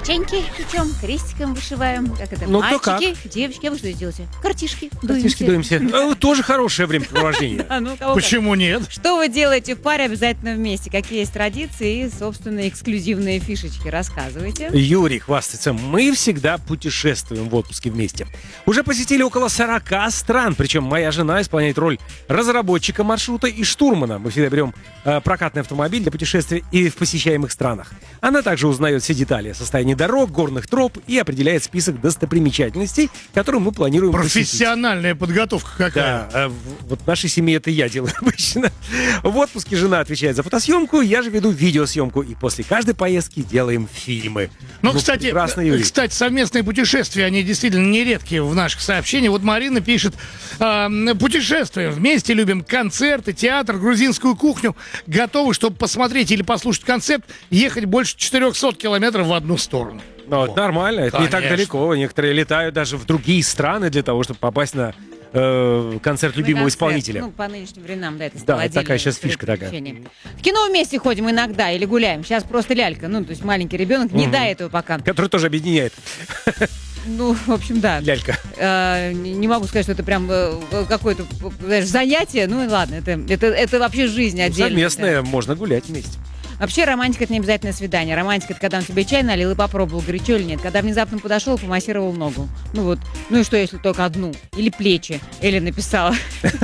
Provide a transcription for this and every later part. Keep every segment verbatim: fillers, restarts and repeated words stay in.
Печеньки печем, крестиком вышиваем. Как это? Ну, кто Мальчики, девочки, а вы что делаете? Картишки Картишки дуемся. Э, Тоже хорошее времяпрепровождение. А ну, кого как? Почему нет? Что вы делаете в паре обязательно вместе? Какие есть традиции и, собственно, эксклюзивные фишечки? Рассказывайте. Юрий хвастается. Мы всегда путешествуем в отпуске вместе. Уже посетили около сорока стран. Причем моя жена исполняет роль разработчика маршрута и штурмана. Мы всегда берем э, прокатный автомобиль для путешествий и в посещаемых странах. Она также узнает все детали о состоянии дорог, горных троп и определяет список достопримечательностей, которые мы планируем посетить. Профессиональная подготовка какая. Да, а в- вот в нашей семье это я делаю обычно. В отпуске жена отвечает за фотосъемку, я же веду видеосъемку. И после каждой поездки делаем фильмы. Ну, кстати, прекрасно, Юрий. кстати, совместные путешествия, они действительно нередкие в наших сообщениях. Вот Марина пишет, э, путешествуем вместе, любим концерты, театр, грузинскую кухню. Готовы, чтобы посмотреть или послушать концерт, ехать больше четырехсот километров в одну сторону. Ну, это нормально, это не так Конечно. далеко. Некоторые летают даже в другие страны для того, чтобы попасть на э, концерт любимого На концерт. исполнителя. Ну, по нынешним временам, да, это Да, стало это такая отдельным сейчас фишка такая. приключением. В кино вместе ходим иногда или гуляем. Сейчас просто лялька. Ну, то есть маленький ребенок, не до этого пока. Который тоже объединяет. Ну, в общем, да. Лялька. Э, не не могу сказать, что это прям э, какое-то, знаешь, занятие. Ну и ладно, это, это, это вообще жизнь отдельная. Совместное, можно гулять вместе. Вообще романтика — это не обязательно свидание. Романтика — это когда он тебе чай налил и попробовал, горячо или нет. Когда внезапно подошел и помассировал ногу. Ну вот. Ну и что, если только одну? Или плечи. Или написала.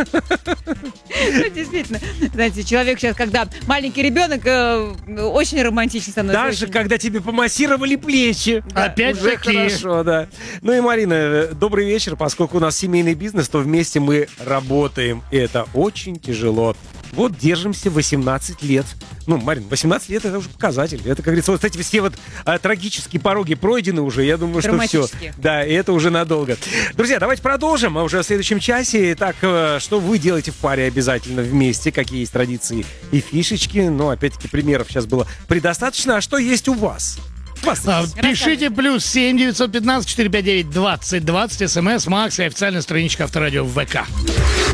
Ну, действительно. Знаете, человек сейчас, когда маленький ребенок, э, очень романтично становится. Даже Очень- когда тебе помассировали плечи. Опять Уже такие. хорошо, да. Ну и, Марина, э, добрый вечер. Поскольку у нас семейный бизнес, то вместе мы работаем. И это очень тяжело. Вот держимся восемнадцать лет. Ну, Марин, восемнадцать лет — это уже показатель. Это, как говорится, вот эти все вот а, трагические пороги пройдены уже. Я думаю, что все. Драматические. Да, и это уже надолго. Друзья, давайте продолжим. А уже в следующем часе. Итак, э, что вы делаете в паре обязательно вместе? Какие есть традиции и фишечки? Ну, опять-таки, примеров сейчас было предостаточно. А что есть у вас? А, Хвастайтесь. Пишите плюс семь девятьсот пятнадцать четыреста пятьдесят девять двадцать двадцать, смс, Макс и официальная страничка Авторадио в ВК.